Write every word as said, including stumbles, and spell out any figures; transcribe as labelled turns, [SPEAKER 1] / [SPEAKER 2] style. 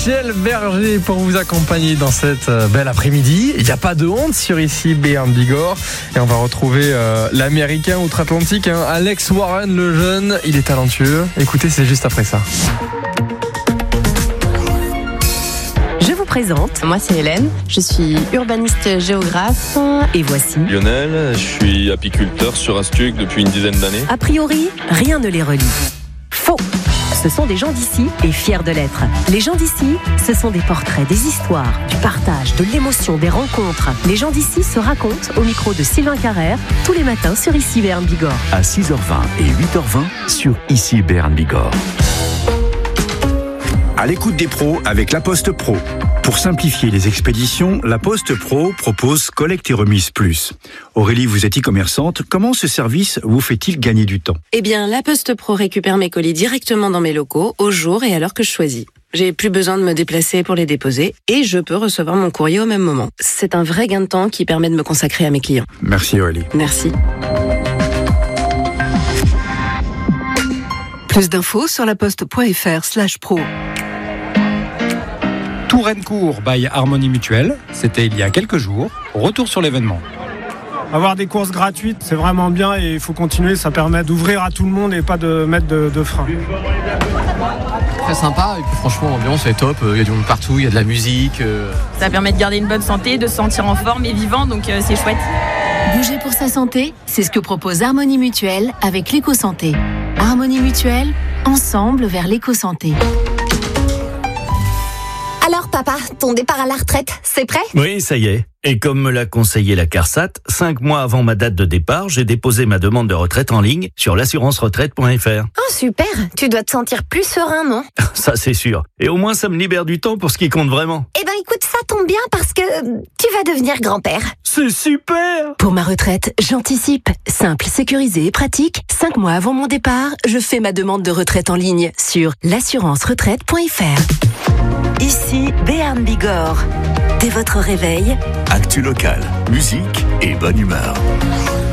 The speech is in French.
[SPEAKER 1] Michel Berger pour vous accompagner dans cette belle après-midi. Il n'y a pas de honte sur ici Béarn Bigorre. Et on va retrouver euh, l'américain outre-Atlantique, hein, Alex Warren, le jeune. Il est talentueux. Écoutez, c'est juste après ça.
[SPEAKER 2] Je vous présente, moi c'est Hélène, je suis urbaniste géographe et voici
[SPEAKER 3] Lionel, je suis apiculteur sur Astuc depuis une dizaine d'années.
[SPEAKER 2] A priori, rien ne les relie. Faux! Ce sont des gens d'ici et fiers de l'être. Les gens d'ici, ce sont des portraits, des histoires, du partage, de l'émotion, des rencontres. Les gens d'ici se racontent au micro de Sylvain Carrère tous les matins sur Ici Béarn Bigorre.
[SPEAKER 4] À six heures vingt et huit heures vingt sur Ici Béarn Bigorre.
[SPEAKER 5] À l'écoute des pros avec La Poste Pro. Pour simplifier les expéditions, La Poste Pro propose Collecte et Remise Plus. Aurélie, vous êtes e-commerçante. Comment ce service vous fait-il gagner du temps ?
[SPEAKER 6] Eh bien, La Poste Pro récupère mes colis directement dans mes locaux, au jour et à l'heure que je choisis. J'ai plus besoin de me déplacer pour les déposer et je peux recevoir mon courrier au même moment. C'est un vrai gain de temps qui permet de me consacrer à mes clients.
[SPEAKER 5] Merci Aurélie.
[SPEAKER 6] Merci.
[SPEAKER 7] Plus d'infos sur laposte.fr slash pro.
[SPEAKER 8] Touraine-Court by Harmonie Mutuelle, c'était il y a quelques jours. Retour sur l'événement.
[SPEAKER 9] Avoir des courses gratuites, c'est vraiment bien et il faut continuer, ça permet d'ouvrir à tout le monde et pas de mettre de, de frein.
[SPEAKER 10] Très sympa et puis franchement l'ambiance est top, il y a du monde partout, il y a de la musique.
[SPEAKER 11] Ça permet de garder une bonne santé, de se sentir en forme et vivant, donc euh, c'est chouette.
[SPEAKER 12] Bouger pour sa santé, c'est ce que propose Harmonie Mutuelle avec l'éco-santé. Harmonie Mutuelle, ensemble vers l'éco-santé.
[SPEAKER 13] Alors papa, ton départ à la retraite, c'est prêt ?
[SPEAKER 14] Oui, ça y est. Et comme me l'a conseillé la CARSAT, cinq mois avant ma date de départ, j'ai déposé ma demande de retraite en ligne sur l'assurance retraite point f r.
[SPEAKER 13] Oh super, tu dois te sentir plus serein, non ?
[SPEAKER 14] Ça c'est sûr. Et au moins ça me libère du temps pour ce qui compte vraiment.
[SPEAKER 13] Eh ben écoute, ça tombe bien parce que tu vas devenir grand-père.
[SPEAKER 14] C'est super !
[SPEAKER 2] Pour ma retraite, j'anticipe. Simple, sécurisé et pratique. Cinq mois avant mon départ, je fais ma demande de retraite en ligne sur l'assurance retraite point f r. Ici Béarn Bigorre. Dès votre réveil,
[SPEAKER 4] actu local, musique et bonne humeur.